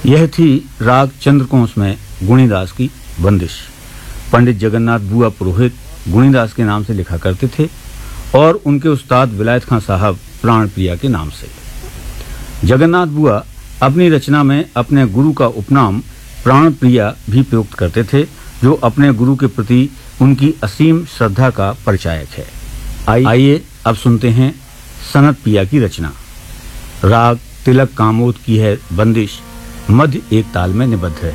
यह थी राग चंद्रकोंस में गुणीदास की बंदिश। पंडित जगन्नाथ बुआ पुरोहित गुणीदास के नाम से लिखा करते थे और उनके उस्ताद विलायत खां साहब प्राण प्रिया के नाम से। जगन्नाथ बुआ अपनी रचना में अपने गुरु का उपनाम प्राण प्रिया भी प्रयुक्त करते थे, जो अपने गुरु के प्रति उनकी असीम श्रद्धा का परिचायक है। आइए अब सुनते हैं सनत पिया की रचना। राग तिलक कामोद की है बंदिश, मध्य एक ताल में निबद्ध है।